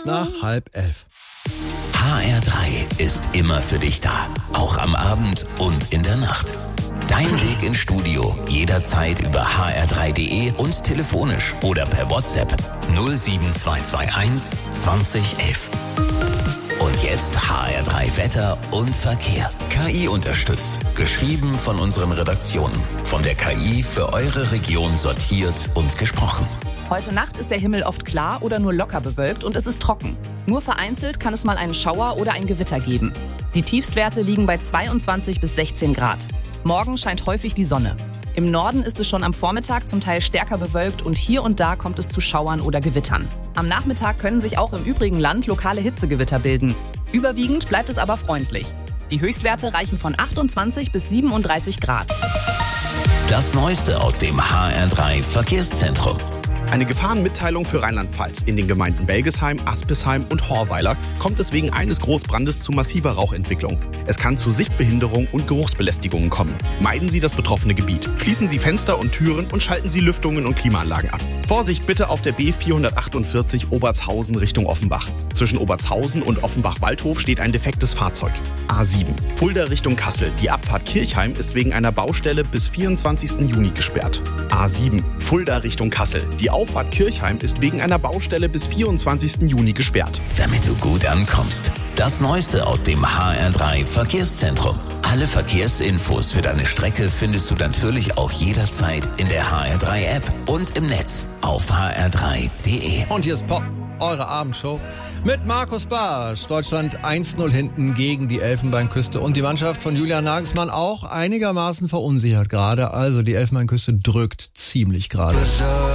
11:15. HR3 ist immer für dich da, auch am Abend und in der Nacht. Dein Weg ins Studio, jederzeit über hr3.de und telefonisch oder per WhatsApp 07221 2011. Und jetzt HR3 Wetter und Verkehr. KI unterstützt. Geschrieben von unseren Redaktionen. Von der KI für eure Region sortiert und gesprochen. Heute Nacht ist der Himmel oft klar oder nur locker bewölkt und es ist trocken. Nur vereinzelt kann es mal einen Schauer oder ein Gewitter geben. Die Tiefstwerte liegen bei 22 bis 16 Grad. Morgen scheint häufig die Sonne. Im Norden ist es schon am Vormittag zum Teil stärker bewölkt und hier und da kommt es zu Schauern oder Gewittern. Am Nachmittag können sich auch im übrigen Land lokale Hitzegewitter bilden. Überwiegend bleibt es aber freundlich. Die Höchstwerte reichen von 28 bis 37 Grad. Das Neueste aus dem HR3 Verkehrszentrum. Eine Gefahrenmitteilung für Rheinland-Pfalz. In den Gemeinden Belgesheim, Aspisheim und Horweiler kommt es wegen eines Großbrandes zu massiver Rauchentwicklung. Es kann zu Sichtbehinderung und Geruchsbelästigungen kommen. Meiden Sie das betroffene Gebiet. Schließen Sie Fenster und Türen und schalten Sie Lüftungen und Klimaanlagen ab. Vorsicht bitte auf der B448 Obertshausen Richtung Offenbach. Zwischen Obertshausen und Offenbach-Waldhof steht ein defektes Fahrzeug. A7. Fulda Richtung Kassel. Die Abfahrt Kirchheim ist wegen einer Baustelle bis 24. Juni gesperrt. A7. Fulda Richtung Kassel. Die Auffahrt Kirchheim ist wegen einer Baustelle bis 24. Juni gesperrt. Damit du gut ankommst. Das Neueste aus dem HR3 Verkehrszentrum. Alle Verkehrsinfos für deine Strecke findest du natürlich auch jederzeit in der HR3-App und im Netz auf hr3.de. Und hier ist Pop, eure Abendshow mit Markus Barsch. Deutschland 1:0 hinten gegen die Elfenbeinküste und die Mannschaft von Julian Nagelsmann auch einigermaßen verunsichert gerade. Also die Elfenbeinküste drückt ziemlich gerade.